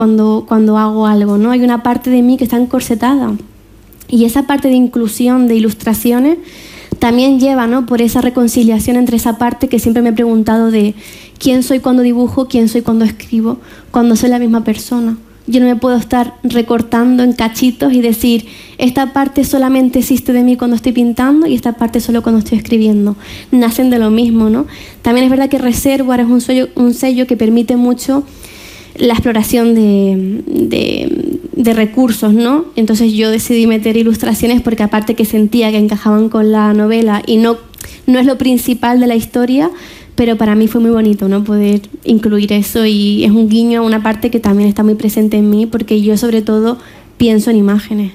cuando hago algo, ¿no? Hay una parte de mí que está encorsetada. Y esa parte de inclusión, de ilustraciones, también lleva, ¿no?, por esa reconciliación entre esa parte que siempre me he preguntado de quién soy cuando dibujo, quién soy cuando escribo, cuando soy la misma persona. Yo no me puedo estar recortando en cachitos y decir, esta parte solamente existe de mí cuando estoy pintando y esta parte solo cuando estoy escribiendo. Nacen de lo mismo, ¿no? También es verdad que Reservoir es un sello que permite mucho la exploración de recursos, ¿no? Entonces yo decidí meter ilustraciones porque aparte que sentía que encajaban con la novela y no es lo principal de la historia, pero para mí fue muy bonito, ¿no?, poder incluir eso, y es un guiño a una parte que también está muy presente en mí porque yo sobre todo pienso en imágenes.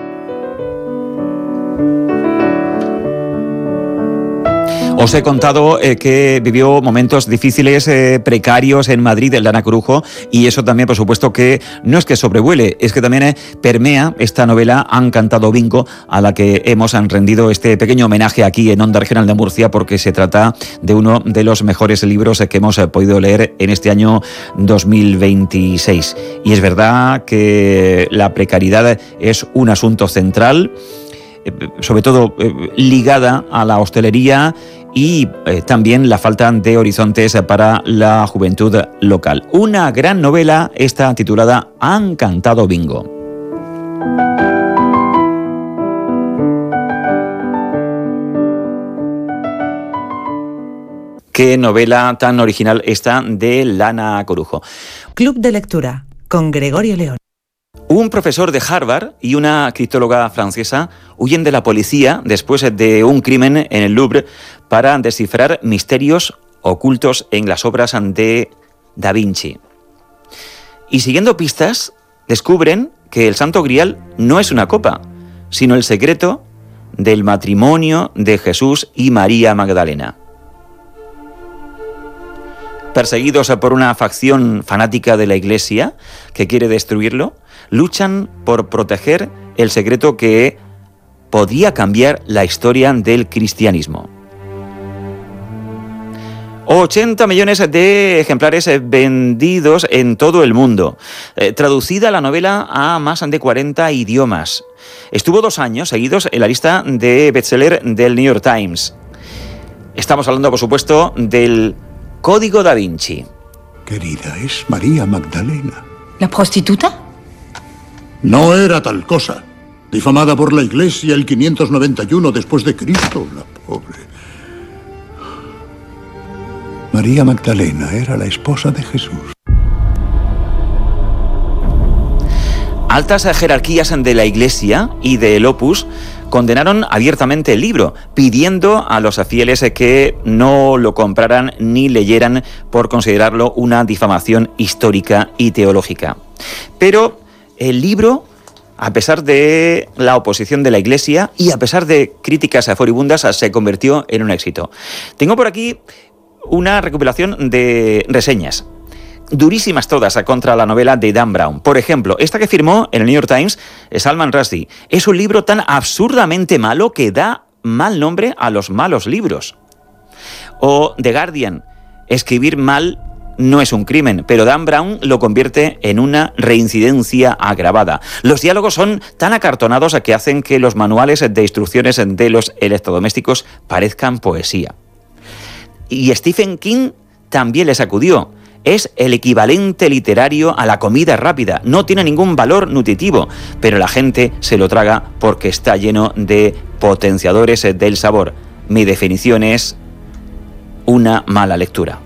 Os he contado que vivió momentos difíciles, precarios en Madrid, Lana Corujo, y eso también, por supuesto, que no es que sobrevuele, es que también permea esta novela Han cantado bingo, a la que hemos rendido este pequeño homenaje aquí en Onda Regional de Murcia, porque se trata de uno de los mejores libros que hemos podido leer en este año 2026. Y es verdad que la precariedad es un asunto central, sobre todo ligada a la hostelería y también la falta de horizontes para la juventud local. Una gran novela, esta titulada Han cantado bingo. Qué novela tan original esta de Lana Corujo. Club de lectura con Gregorio León. Un profesor de Harvard y una criptóloga francesa huyen de la policía después de un crimen en el Louvre para descifrar misterios ocultos en las obras de Da Vinci. Y siguiendo pistas, descubren que el Santo Grial no es una copa, sino el secreto del matrimonio de Jesús y María Magdalena. Perseguidos por una facción fanática de la Iglesia que quiere destruirlo, luchan por proteger el secreto que podría cambiar la historia del cristianismo. 80 millones de ejemplares vendidos en todo el mundo. Traducida la novela a más de 40 idiomas. Estuvo 2 años seguidos en la lista de bestseller del New York Times. Estamos hablando, por supuesto, del Código Da Vinci. Querida, es María Magdalena. ¿La prostituta? No era tal cosa. Difamada por la Iglesia el 591 después de Cristo, la pobre. María Magdalena era la esposa de Jesús. Altas jerarquías de la Iglesia y del Opus condenaron abiertamente el libro, pidiendo a los fieles que no lo compraran ni leyeran por considerarlo una difamación histórica y teológica. Pero el libro, a pesar de la oposición de la Iglesia y a pesar de críticas furibundas, se convirtió en un éxito. Tengo por aquí una recopilación de reseñas, durísimas todas, contra la novela de Dan Brown. Por ejemplo, esta que firmó en el New York Times, Salman Rushdie. Es un libro tan absurdamente malo que da mal nombre a los malos libros. O The Guardian, escribir mal no es un crimen, pero Dan Brown lo convierte en una reincidencia agravada. Los diálogos son tan acartonados que hacen que los manuales de instrucciones de los electrodomésticos parezcan poesía. Y Stephen King también le sacudió. Es el equivalente literario a la comida rápida. No tiene ningún valor nutritivo, pero la gente se lo traga porque está lleno de potenciadores del sabor. Mi definición es una mala lectura.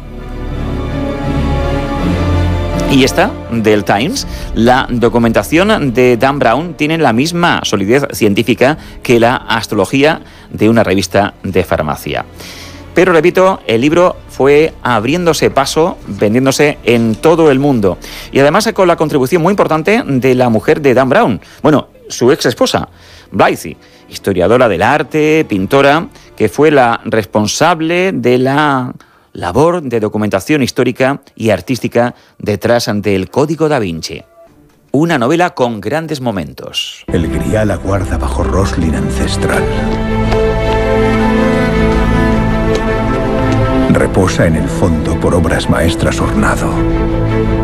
Y esta, del Times, la documentación de Dan Brown tiene la misma solidez científica que la astrología de una revista de farmacia. Pero repito, el libro fue abriéndose paso, vendiéndose en todo el mundo. Y además con la contribución muy importante de la mujer de Dan Brown. Bueno, su ex esposa, Blythe, historiadora del arte, pintora, que fue la responsable de la labor de documentación histórica y artística detrás del Código Da Vinci. Una novela con grandes momentos. El grial aguarda bajo Roslin ancestral. Reposa en el fondo por obras maestras ornado.